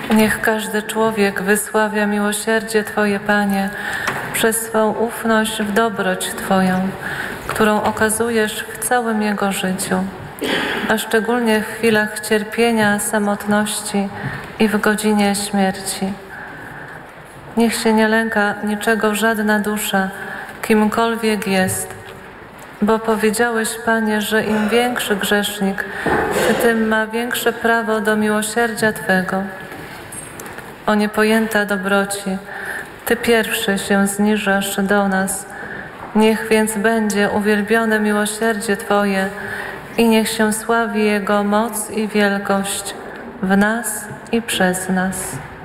Niech każdy człowiek wysławia miłosierdzie Twoje, Panie, przez swą ufność w dobroć Twoją, którą okazujesz w całym jego życiu, a szczególnie w chwilach cierpienia, samotności i w godzinie śmierci. Niech się nie lęka niczego żadna dusza, kimkolwiek jest, bo powiedziałeś, Panie, że im większy grzesznik, tym ma większe prawo do miłosierdzia Twego. O niepojęta dobroci, Ty pierwszy się zniżasz do nas. Niech więc będzie uwielbione miłosierdzie Twoje i niech się sławi Jego moc i wielkość w nas i przez nas.